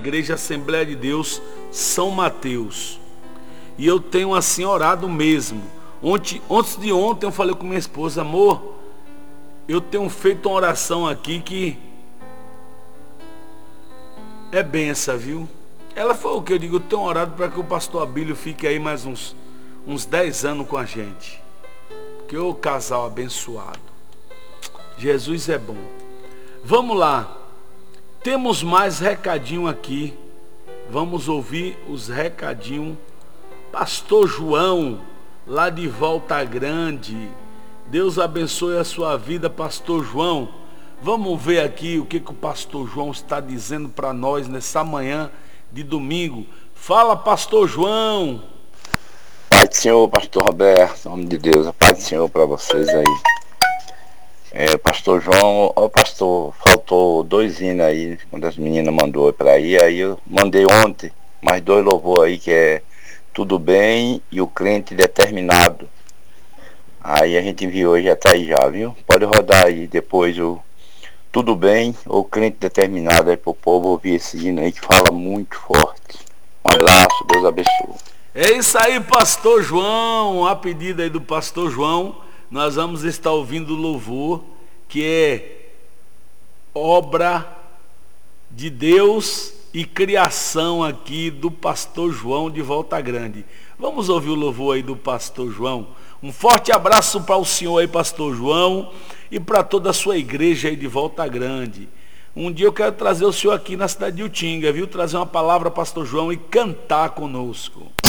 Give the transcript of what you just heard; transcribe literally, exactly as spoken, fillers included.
Igreja Assembleia de Deus São Mateus. E eu tenho assim orado mesmo. Ontem, antes de ontem eu falei com minha esposa: amor, eu tenho feito uma oração aqui que é benção, viu? Ela falou o que? Eu digo: eu tenho orado para que o pastor Abílio fique aí mais uns, uns dez anos com a gente. Que o casal abençoado. Jesus é bom. Vamos lá. Temos mais recadinho aqui. Vamos ouvir os recadinhos. Pastor João, lá de Volta Grande. Deus abençoe a sua vida, pastor João. Vamos ver aqui o que, que o pastor João está dizendo para nós nessa manhã de domingo. Fala, pastor João. Pai do Senhor, pastor Roberto, em nome de Deus, a paz do Senhor para vocês aí. É, pastor João, ó pastor, faltou dois hinos aí, quando as meninas mandou para aí, aí eu mandei ontem, mais dois louvor aí, que é Tudo Bem e o Crente Determinado. Aí a gente enviou, já tá aí já, viu? Pode rodar aí depois o Tudo Bem ou o Crente Determinado aí pro povo ouvir esse hino aí que fala muito forte. Um abraço, Deus abençoe. É isso aí, pastor João. A pedido aí do pastor João, nós vamos estar ouvindo o louvor, que é obra de Deus e criação aqui do pastor João de Volta Grande. Vamos ouvir o louvor aí do pastor João. Um forte abraço para o senhor aí, pastor João, e para toda a sua igreja aí de Volta Grande. Um dia eu quero trazer o senhor aqui na cidade de Utinga, viu? Trazer uma palavra, pastor João, e cantar conosco.